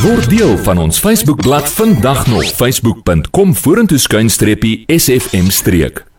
Word deel van ons Facebookblad vandag nog. Facebook.com/SFM streek.